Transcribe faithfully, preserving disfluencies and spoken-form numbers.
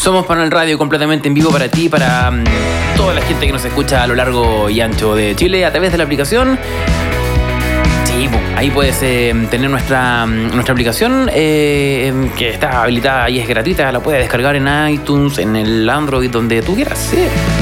Somos Panel Radio completamente en vivo para ti, para um, toda la gente que nos escucha a lo largo y ancho de Chile a través de la aplicación. Sí, ahí puedes eh, tener nuestra, nuestra aplicación eh, que está habilitada y es gratuita. La puedes descargar en iTunes, en el Android, donde tú quieras. Sí.